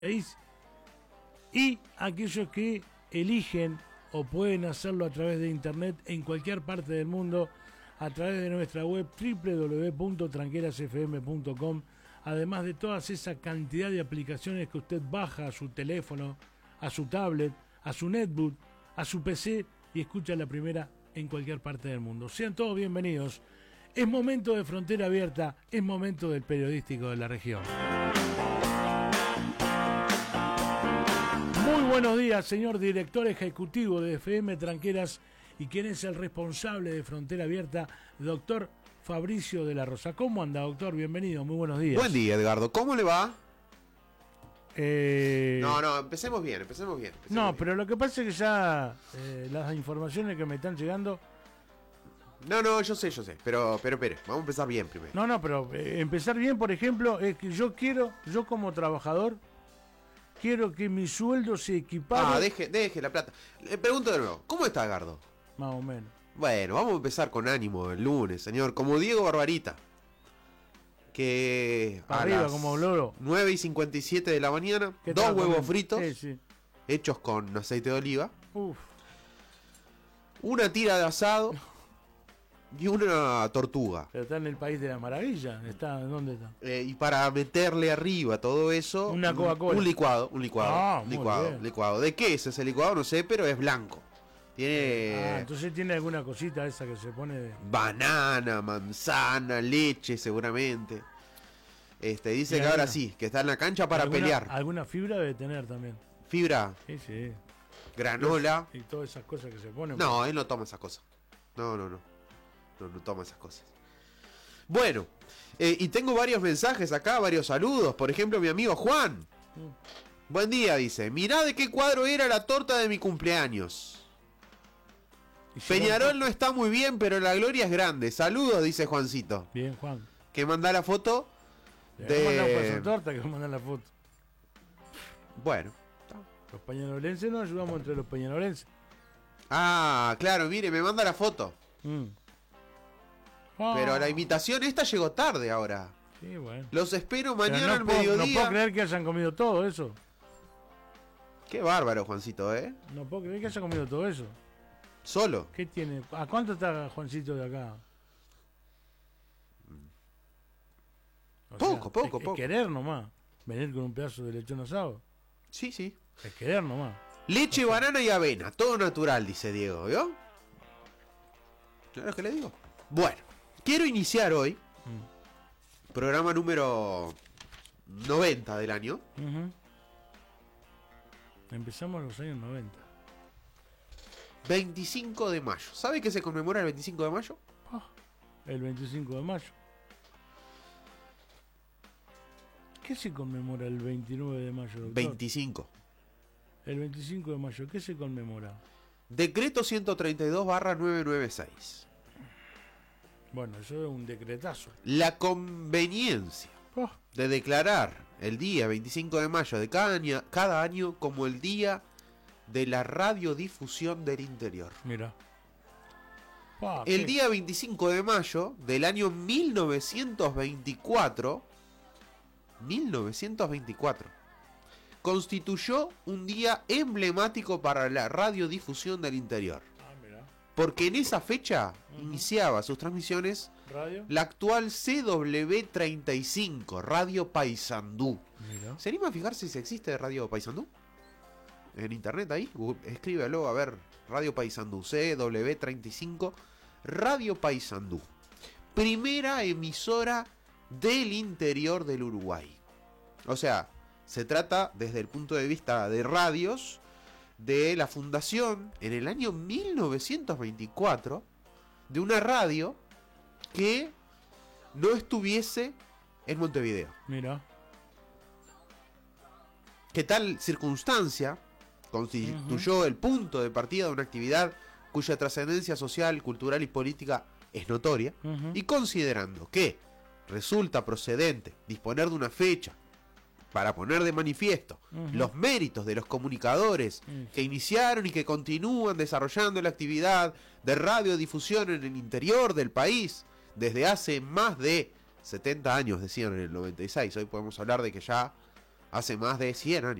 y aquellos que eligen o pueden hacerlo a través de internet en cualquier parte del mundo a través de nuestra web www.tranquerasfm.com, además de todas esa cantidad de aplicaciones que usted baja a su teléfono, a su tablet, a su netbook, a su PC y escucha la primera en cualquier parte del mundo. Sean todos bienvenidos. Es momento de Frontera Abierta, es momento del periodístico de la región. Muy buenos días, señor director ejecutivo de FM Tranqueras y quien es el responsable de Frontera Abierta, doctor Fabricio de la Rosa. ¿Cómo anda, doctor? Bienvenido, muy buenos días. Buen día, Edgardo. ¿Cómo le va? No, empecemos bien. Pero lo que pasa es que ya las informaciones que me están llegando... No, yo sé, pero espere, vamos a empezar bien primero. Pero empezar bien, por ejemplo, es que yo como trabajador, quiero que mi sueldo se equipare... Deje la plata. Le pregunto de nuevo, ¿cómo está, Edgardo? Más o menos. Bueno, vamos a empezar con ánimo el lunes, señor. Como Diego Barbarita, que para a arriba, las como loro. 9:57 de la mañana, 2 huevos fritos, sí. hechos con aceite de oliva, Uf. una tira de asado y una tortuga. Pero está en el país de la maravilla. ¿Dónde está? Y para meterle arriba todo eso, una Coca-Cola. Un licuado. ¿De qué es ese licuado? No sé, pero es blanco. Tiene... entonces tiene alguna cosita esa que se pone de... banana, manzana, leche seguramente. Dice que ahora sí, que está en la cancha para pelear. Alguna fibra debe tener también. Fibra. Sí. Granola. Y todas esas cosas que se ponen. No, él no toma esas cosas. No toma esas cosas. Bueno, y tengo varios mensajes acá, varios saludos. Por ejemplo, mi amigo Juan. Buen día, dice. Mirá de qué cuadro era la torta de mi cumpleaños. Peñarol no está muy bien, pero la gloria es grande. Saludos, dice Juancito. Bien, Juan. Que manda la foto de... torta, que manda la foto. Bueno. Los peñarolenses nos ayudamos entre los peñarolenses. Claro, mire, me manda la foto. Pero la invitación esta llegó tarde ahora. Sí, bueno. Los espero mañana al mediodía. No puedo creer que hayan comido todo eso. Qué bárbaro, Juancito, ¿eh? No puedo creer que hayan comido todo eso. ¿Solo? ¿Qué tiene? ¿A cuánto está Juancito de acá? Poco. Es querer nomás. Venir con un pedazo de lechón asado. Sí. Es querer nomás. Leche, banana y avena. Todo natural, dice Diego, ¿vio? ¿No es lo que le digo? Bueno, quiero iniciar hoy programa número 90 del año. Empezamos los años 90. 25 de mayo. ¿Sabe qué se conmemora el 25 de mayo? El 25 de mayo. ¿Qué se conmemora el 29 de mayo, doctor? 25. El 25 de mayo, ¿qué se conmemora? Decreto 132/996. Bueno, eso es un decretazo. La conveniencia de declarar el día 25 de mayo de cada año como el día de la radiodifusión del interior. Mira. El día 25 de mayo del año 1924 constituyó un día emblemático para la radiodifusión del interior. Mira. Porque en esa fecha iniciaba sus transmisiones ¿Radio? La actual CW35, Radio Paysandú. Mira. ¿Se anima a fijarse si existe Radio Paysandú? En internet ahí, escríbelo a ver. Radio Paysandú, CW35, Radio Paysandú. Primera emisora del interior del Uruguay. O sea, se trata desde el punto de vista de radios de la fundación en el año 1924 de una radio que no estuviese en Montevideo. Mira. Que tal circunstancia constituyó el punto de partida de una actividad cuya trascendencia social, cultural y política es notoria, y considerando que resulta procedente disponer de una fecha para poner de manifiesto los méritos de los comunicadores que iniciaron y que continúan desarrollando la actividad de radiodifusión en el interior del país desde hace más de 70 años, decían en el 96. Hoy podemos hablar de que ya hace más de 100 años.